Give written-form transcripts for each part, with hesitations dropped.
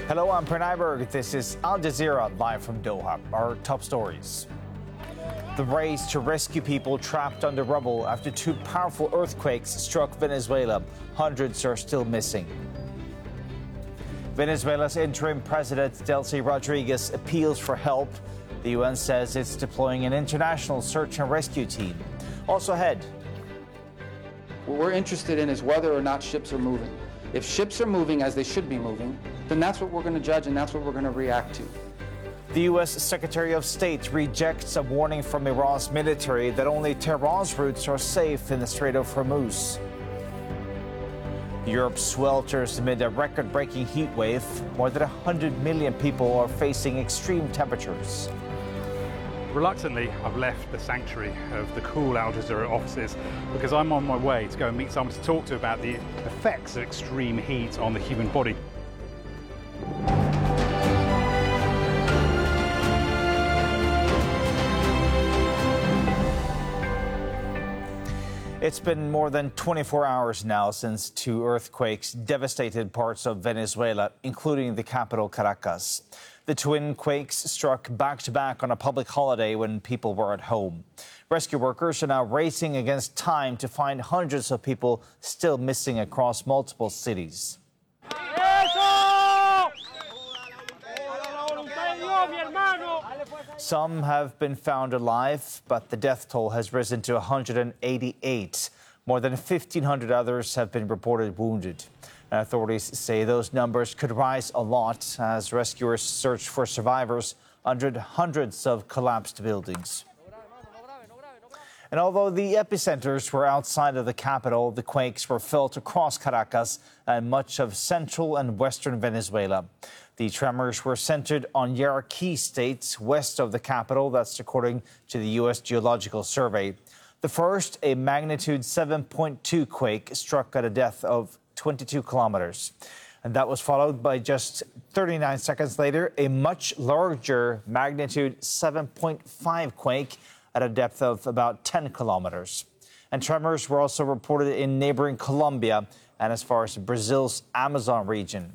Hello, I'm Pranay Berg. This is Al Jazeera live from Doha. Our top stories. The race to rescue people trapped under rubble after two powerful earthquakes struck Venezuela. Hundreds are still missing. Venezuela's interim president, Delcy Rodriguez, appeals for help. The UN says it's deploying an international search and rescue team. Also ahead. What we're interested in is whether or not ships are moving. If ships are moving as they should be moving, then that's what we're going to judge and that's what we're going to react to. The U.S. Secretary of State rejects a warning from Iran's military that only Tehran's routes are safe in the Strait of Hormuz. Europe swelters amid a record-breaking heat wave. More than 100 million people are facing extreme temperatures. Reluctantly, I've left the sanctuary of the cool Al Jazeera offices because I'm on my way to go and meet someone to talk to about the effects of extreme heat on the human body. It's been more than 24 hours now since two earthquakes devastated parts of Venezuela, including the capital, Caracas. The twin quakes struck back-to-back on a public holiday when people were at home. Rescue workers are now racing against time to find hundreds of people still missing across multiple cities. Some have been found alive, but the death toll has risen to 188. More than 1,500 others have been reported wounded. Authorities say those numbers could rise a lot as rescuers search for survivors under hundreds of collapsed buildings. And although the epicenters were outside of the capital, the quakes were felt across Caracas and much of central and western Venezuela. The tremors were centered on Yaraquí State, west of the capital. That's according to the U.S. Geological Survey. The first, a magnitude 7.2 quake, struck at a depth of 22 kilometers. And that was followed by just 39 seconds later, a much larger magnitude 7.5 quake at a depth of about 10 kilometers. And tremors were also reported in neighboring Colombia and as far as Brazil's Amazon region.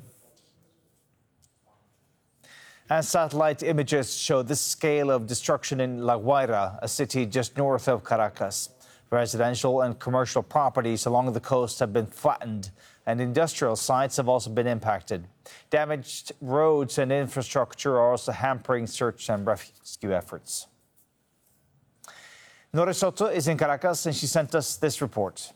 And satellite images show the scale of destruction in La Guaira, a city just north of Caracas. Residential and commercial properties along the coast have been flattened, and industrial sites have also been impacted. Damaged roads and infrastructure are also hampering search and rescue efforts. Nora Soto is in Caracas, and she sent us this report.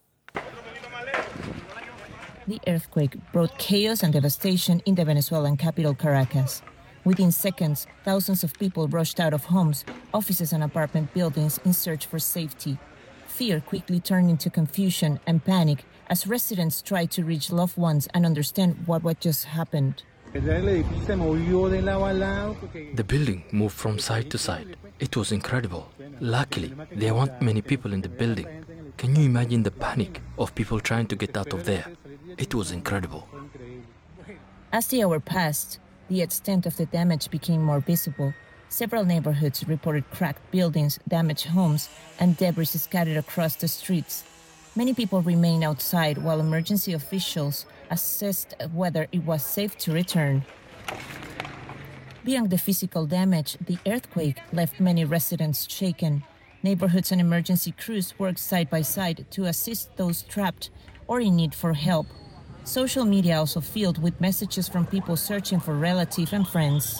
The earthquake brought chaos and devastation in the Venezuelan capital, Caracas. Within seconds, thousands of people rushed out of homes, offices and apartment buildings in search for safety. Fear quickly turned into confusion and panic as residents tried to reach loved ones and understand what just happened. The building moved from side to side. It was incredible. Luckily, there weren't many people in the building. Can you imagine the panic of people trying to get out of there? It was incredible. As the hour passed, the extent of the damage became more visible. Several neighborhoods reported cracked buildings, damaged homes, and debris scattered across the streets. Many people remained outside while emergency officials assessed whether it was safe to return. Beyond the physical damage, the earthquake left many residents shaken. Neighborhoods and emergency crews worked side by side to assist those trapped or in need for help. Social media also filled with messages from people searching for relatives and friends.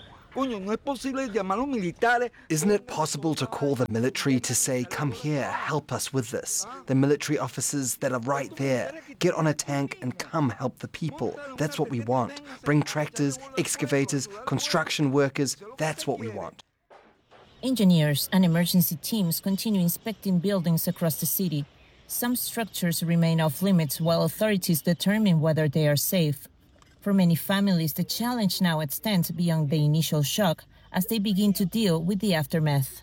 Isn't it possible to call the military to say, come here, help us with this? The military officers that are right there. Get on a tank and come help the people. That's what we want. Bring tractors, excavators, construction workers. That's what we want. Engineers and emergency teams continue inspecting buildings across the city. Some structures remain off limits while authorities determine whether they are safe. For many families, the challenge now extends beyond the initial shock as they begin to deal with the aftermath.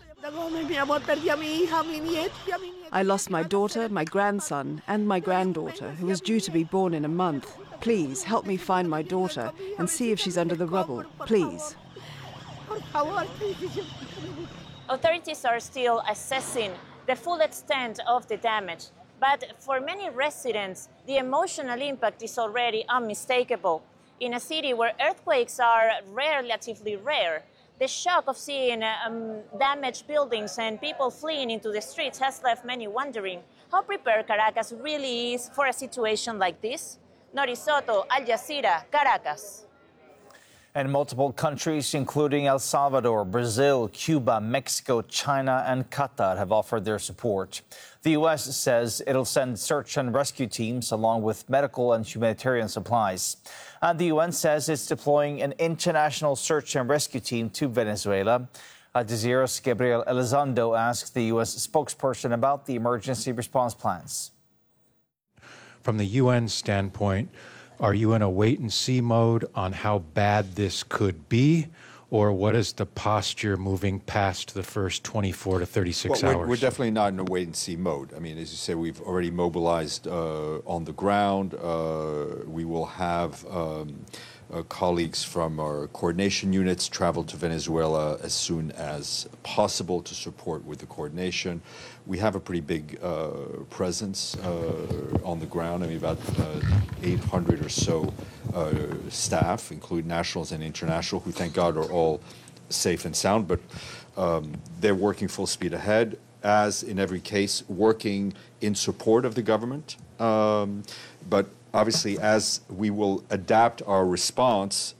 I lost my daughter, my grandson, and my granddaughter, who was due to be born in a month. Please help me find my daughter and see if she's under the rubble. Please. Authorities are still assessing the full extent of the damage. But for many residents, the emotional impact is already unmistakable. in a city where earthquakes are relatively rare. The shock of seeing damaged buildings and people fleeing into the streets has left many wondering how prepared Caracas really is for a situation like this. Nori Soto, Al Jazeera, Caracas. And multiple countries, including El Salvador, Brazil, Cuba, Mexico, China, and Qatar, have offered their support. The U.S. says it'll send search and rescue teams along with medical and humanitarian supplies. And the UN says it's deploying an international search and rescue team to Venezuela. Al Jazeera's Gabriel Elizondo asked the U.S. spokesperson about the emergency response plans. From the UN standpoint, are you in a wait-and-see mode on how bad this could be, or what is the posture moving past the first 24 to 36 hours? We're definitely not in a wait-and-see mode. I mean, as you say, we've already mobilized on the ground. We will have colleagues from our coordination units travel to Venezuela as soon as possible to support with the coordination. We have a pretty big presence on the ground. I mean, about 800 or so staff, including nationals and international, who, thank God, are all safe and sound. But they're working full speed ahead, as in every case, working in support of the government. But obviously, as we will adapt our response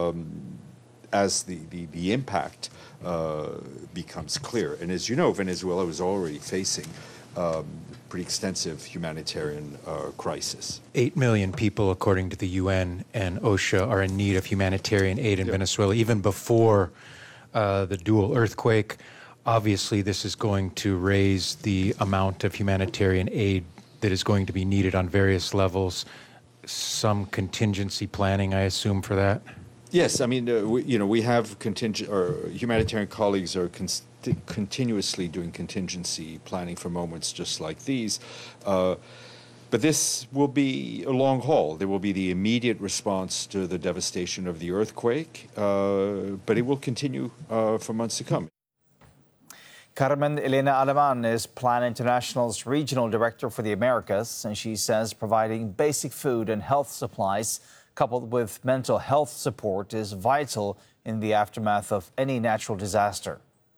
as the impact becomes clear. And as you know, Venezuela was already facing pretty extensive humanitarian crisis. 8 million people, according to the UN and OSHA, are in need of humanitarian aid in Venezuela, even before the dual earthquake. Obviously, this is going to raise the amount of humanitarian aid that is going to be needed on various levels. Some contingency planning, I assume, for that? Yes, I mean, we have humanitarian colleagues are continuously doing contingency planning for moments just like these. But this will be a long haul. There will be the immediate response to the devastation of the earthquake, but it will continue for months to come. Carmen Elena Aleman is Plan International's regional director for the Americas, and she says providing basic food and health supplies coupled with mental health support is vital in the aftermath of any natural disaster.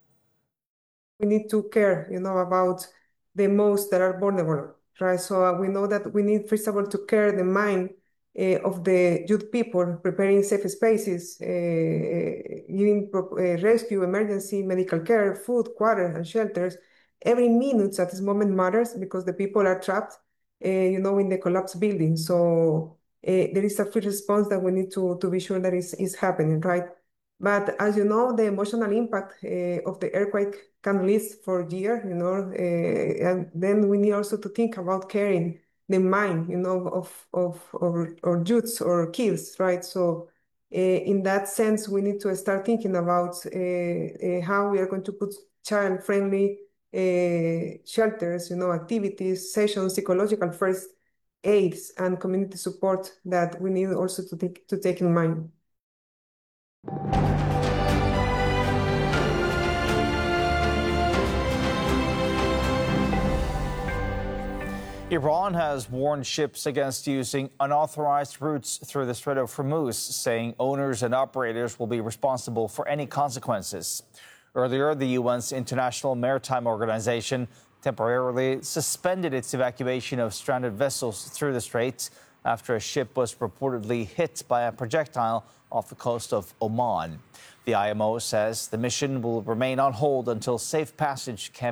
We need to care, about the most that are vulnerable, right? So we know that we need, first of all, to care the mind of the youth people, preparing safe spaces, giving rescue, emergency, medical care, food, water, and shelters. Every minute at this moment matters because the people are trapped, in the collapsed building. So there is a free response that we need to be sure that is happening, right? But as you know, the emotional impact of the earthquake can last for years, and then we need also to think about caring the mind, of or youths or kids, right? So in that sense, we need to start thinking about how we are going to put child-friendly shelters, activities, sessions, psychological first aids, and community support that we need also to take in mind. Iran has warned ships against using unauthorized routes through the Strait of Hormuz, saying owners and operators will be responsible for any consequences. Earlier, the UN's International Maritime Organization temporarily suspended its evacuation of stranded vessels through the strait after a ship was reportedly hit by a projectile off the coast of Oman. The IMO says the mission will remain on hold until safe passage can